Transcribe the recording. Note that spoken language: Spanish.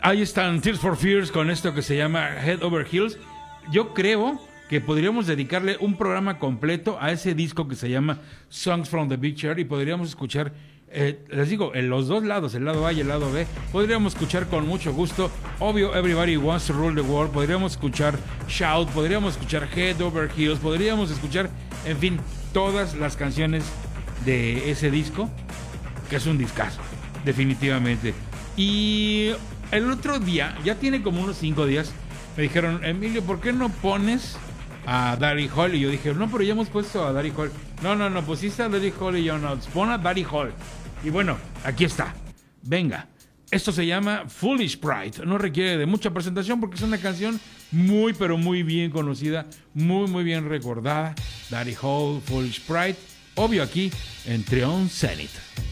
Ahí están Tears for Fears con esto que se llama Head Over Heels. Yo creo que podríamos dedicarle un programa completo a ese disco que se llama Songs from the Big Chair y podríamos escuchar, les digo, en los dos lados, el lado A y el lado B, podríamos escuchar con mucho gusto, obvio, Everybody Wants to Rule the World, podríamos escuchar Shout, podríamos escuchar Head Over Heels, podríamos escuchar, en fin, todas las canciones de ese disco, que es un discazo, definitivamente. Y el otro día, ya tiene como unos 5 días, me dijeron, Emilio, ¿por qué no pones a Daddy Hall? Y yo dije, no, pero ya hemos puesto a Daddy Hall. No, pusiste a Daddy Hall y yo no, pon a Daddy Hall. Y bueno, aquí está. Venga, esto se llama Foolish Pride. No requiere de mucha presentación porque es una canción muy, pero muy bien conocida, muy, muy bien recordada. Daddy Hall, Foolish Pride, obvio aquí en Trion Zenith.